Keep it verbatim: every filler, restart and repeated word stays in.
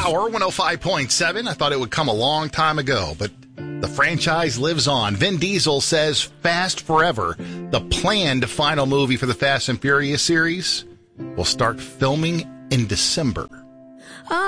Power one oh five point seven. I thought it would come a long time ago, but the franchise lives on. Vin Diesel says Fast Forever, the planned final movie for the Fast and Furious series, will start filming in December.